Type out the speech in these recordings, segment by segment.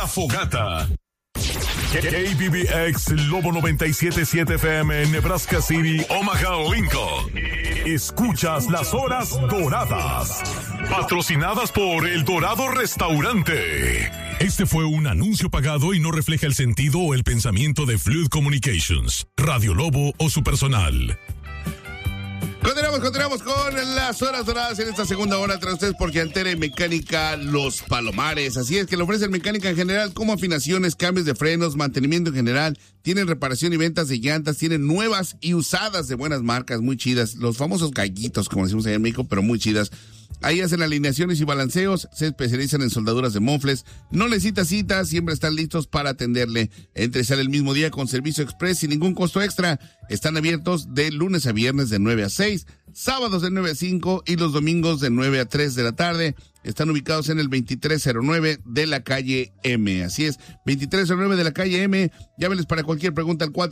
Fogata. KBBX Lobo 97.7 FM en Nebraska City, Omaha, Lincoln. Escuchas las horas doradas. Patrocinadas por El Dorado Restaurante. Este fue un anuncio pagado y no refleja el sentido o el pensamiento de Fluid Communications, Radio Lobo o su personal. Continuamos con las horas doradas en esta segunda hora tras ustedes por Llantera y Mecánica Los Palomares. Así es que le ofrecen mecánica en general como afinaciones, cambios de frenos, mantenimiento en general. Tienen reparación y ventas de llantas, tienen nuevas y usadas de buenas marcas, muy chidas. Los famosos gallitos, como decimos allá en México, pero muy chidas. Ahí hacen alineaciones y balanceos, se especializan en soldaduras de mofles. No necesita cita, siempre están listos para atenderle. Entre y sale el mismo día con servicio express sin ningún costo extra. Están abiertos de lunes a viernes de 9 a 6, sábados de 9 a 5 y los domingos de 9 a 3 de la tarde. Están ubicados en el 2309 de la calle M. Así es, 2309 de la calle M. Llámenles para cualquier pregunta al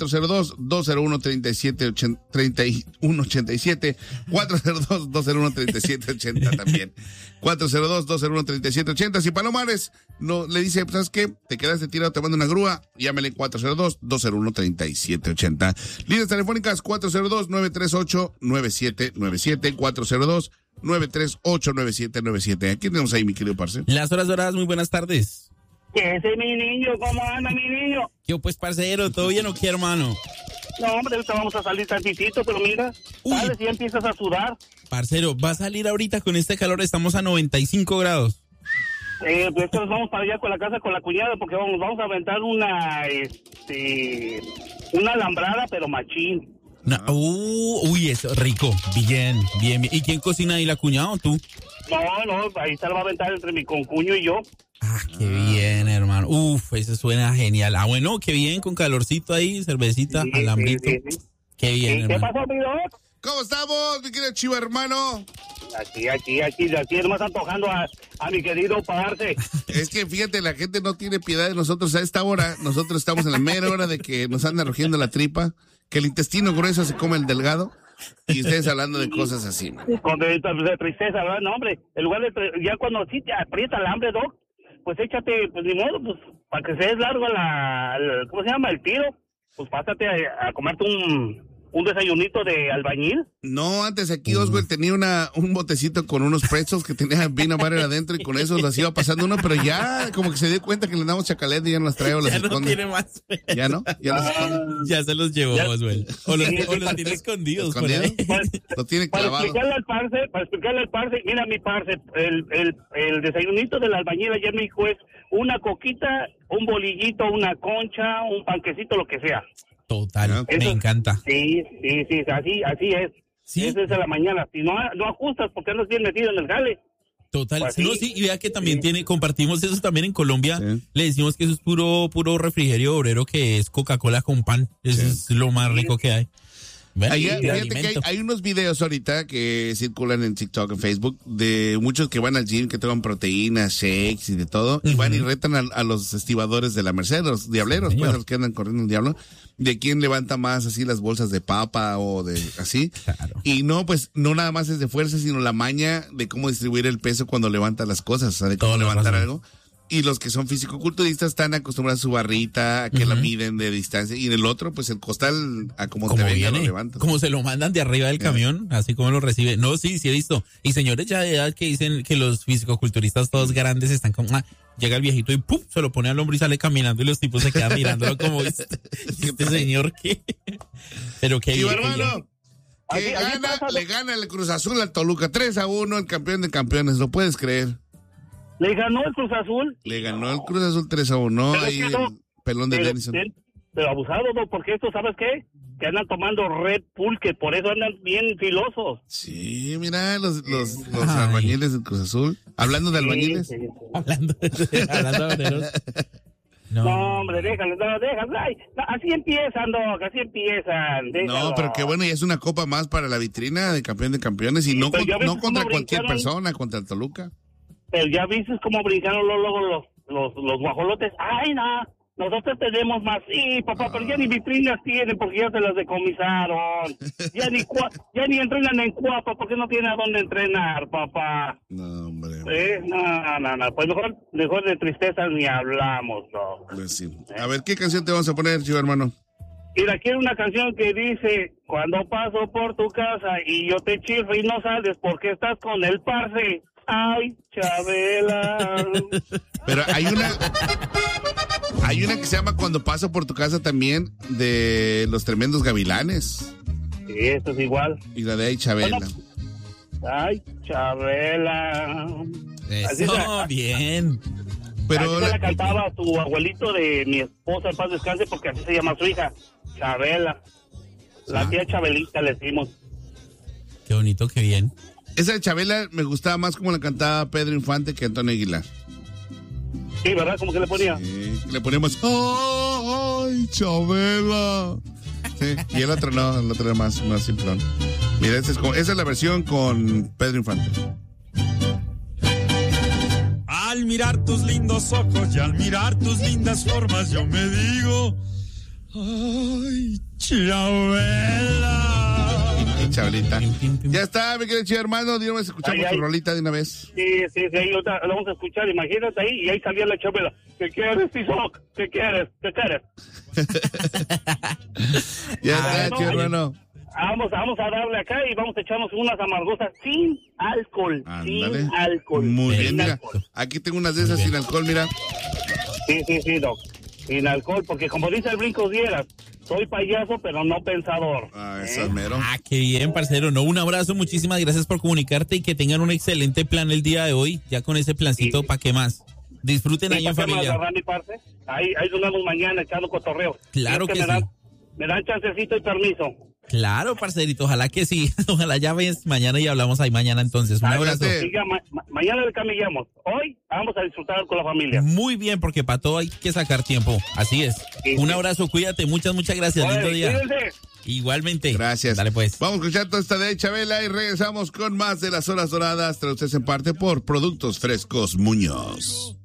402-201-3187, 402-201-3780 también. 402-201-3780. Si Palomares no le dice, pues, ¿sabes qué? Te quedaste tirado, te mando una grúa, llámele 402-201-3780. Líneas telefónicas 402-938-9797, 402-938-9797. ¿A quién tenemos ahí, mi querido parce? Las horas doradas, muy buenas tardes. Ese es mi niño, ¿cómo anda mi niño? Yo pues, parcero, ¿todo bien o qué, hermano? No, hombre, ahorita vamos a salir tantitito, pero mira, sales y ya empiezas a sudar. Parcero, va a salir ahorita con este calor, estamos a 95 grados. Pues entonces vamos para allá con la casa con la cuñada, porque vamos a aventar una alambrada, pero machín. No, uy, eso, rico, bien. ¿Y quién cocina ahí, la cuñada o tú? No, ahí se la va a aventar entre mi concuño y yo. Ah, qué bien, hermano. Uf, eso suena genial. Ah, bueno, qué bien, con calorcito ahí, cervecita, sí, alambrito. Sí. Qué bien, ¿Qué hermano. pasó, mi Doc? ¿Cómo estamos, mi querido Chivo, hermano? Aquí, nomás antojando a mi querido Parce. Es que fíjate, la gente no tiene piedad de nosotros a esta hora. Nosotros estamos en la mera hora de que nos anda rugiendo la tripa, que el intestino grueso se come el delgado, y ustedes hablando de cosas así, man. Con de tristeza, ¿verdad? No, hombre, en lugar de ya cuando sí te aprieta el hambre, Doc, pues échate, pues ni modo, pues para que se des largo ¿cómo se llama? El tiro, pues pásate a comerte un desayunito de albañil. No, antes aquí Oswald tenía un botecito con unos pretzels que tenía vino barrera adentro y con eso los iba pasando uno, pero ya como que se dio cuenta que le damos chacalete y ya no las trae o las esconde. Ya no tiene más. ¿Ya no? ¿Ya los esconde? Ya se los llevó, Oswald. O los tiene escondidos por ahí. Lo tiene clavado. Para explicarle al parce, mira mi parce, el desayunito del albañil ayer me dijo es una coquita, un bolillito, una concha, un panquecito, lo que sea. Total, me encanta. Sí, así es. Sí. Eso es a la mañana. Si no ajustas porque andas bien metido en el jale. Total, pues no, sí, y vea que también compartimos eso también en Colombia. Sí. Le decimos que eso es puro refrigerio obrero, que es Coca-Cola con pan. Eso es lo más rico que hay. Fíjate que hay unos videos ahorita que circulan en TikTok, en Facebook, de muchos que van al gym, que toman proteínas, shakes y de todo, y van y retan a los estibadores de la Merced, los diableros, pues, los que andan corriendo el diablo, de quién levanta más así las bolsas de papa o de así. Claro. Y no, pues no nada más es de fuerza, sino la maña de cómo distribuir el peso cuando levanta las cosas, o sea, de cómo levantar algo. Y los que son fisicoculturistas están acostumbrados a su barrita, a que la miden de distancia. Y en el otro, pues el costal, a como te venga, lo levantas. Como se lo mandan de arriba del camión, así como lo recibe. No, sí he visto. Y señores ya de edad que dicen que los fisicoculturistas todos grandes están como... llega el viejito y ¡pum! Se lo pone al hombro y sale caminando y los tipos se quedan mirándolo como este señor que... Pero que... Y hermano... Le gana el Cruz Azul al Toluca 3-1, el campeón de campeones, ¿lo puedes creer? ¿Le ganó el Cruz Azul? Le ganó el Cruz Azul 3-1, ahí el pelón de Denison. Pero abusado, ¿no? Porque esto, ¿sabes qué? Que andan tomando Red Bull, que por eso andan bien filosos. Sí, mira, los albañiles del Cruz Azul. Hablando de albañiles. Sí. Hablando de obreros. No, hombre, déjalo. Ay, así empiezan, Doc, así empiezan. Déjalo. No, pero qué bueno, y es una copa más para la vitrina de campeón de campeones y no contra cualquier persona, contra el Toluca. Pero ya viste cómo brincaron luego los guajolotes. Ay, no, nosotros tenemos más. Sí, papá, pero ya ni vitrinas tienen porque ya se las decomisaron. Ya ni entrenan en Cuapa porque no tienen a dónde entrenar, papá. No, hombre. No. Pues mejor de tristeza ni hablamos, ¿no? Pues sí. A ver, ¿qué canción te vamos a poner, chivo hermano? Mira, quiero una canción que dice: cuando paso por tu casa y yo te chifro y no sales porque estás con el parce. Ay, Chabela. Pero hay una que se llama Cuando paso por tu casa también, de Los Tremendos Gavilanes. Sí, esto es igual. Y la de Ay, Chabela. Ay, Chabela. Eso, bien. Pero así se la cantaba tu abuelito de mi esposa, en paz descanse, porque así se llama su hija, Chabela. La tía Chabelita le decimos. Qué bonito, qué bien. esa de Chabela me gustaba más como la cantaba Pedro Infante que Antonio Aguilar. Sí, ¿verdad? ¿Cómo que le ponía? Sí, le poníamos ¡ay, Chabela! Sí, y el otro no, el otro era más simplón. Mira, esa es la versión con Pedro Infante. Al mirar tus lindos ojos y al mirar tus lindas formas, yo me digo, ¡ay, Chabela! Chabelita. Ya está, mi querido chido hermano, de una vez escuchamos tu rolita de una vez. Sí, ahí la vamos a escuchar, imagínate ahí, y ahí salía la Chabela. ¿Qué quieres, Tizoc? ¿Qué quieres? Ya está, chido hermano. Vamos a darle acá y vamos a echarnos unas amargosas sin alcohol. Ándale. Sin alcohol. Muy bien, mira. Alcohol. Aquí tengo unas de esas sin alcohol, mira. Sí, Doc. Sin alcohol, porque como dice el Brincos Dieras, soy payaso, pero no pensador. Eso es mero. Qué bien, parcero. No, un abrazo, muchísimas gracias por comunicarte y que tengan un excelente plan el día de hoy. Ya con ese plancito, ¿para qué más? Disfruten ahí en familia. Ahí nos vemos mañana echando cotorreo. Claro que sí. Me dan chancecito y permiso. Claro, parcerito, ojalá que sí. Ojalá ya ves mañana y hablamos ahí mañana entonces. Un abrazo. Mañana le camellamos. Hoy vamos a disfrutar con la familia. Muy bien, porque para todo hay que sacar tiempo. Así es. Sí, un abrazo, cuídate. Muchas gracias. Oye, lindo día. Cuídense. Igualmente. Gracias. Dale pues. Vamos a escuchar toda esta de Chabela y regresamos con más de las horas doradas, traducidas en parte por Productos Frescos Muñoz.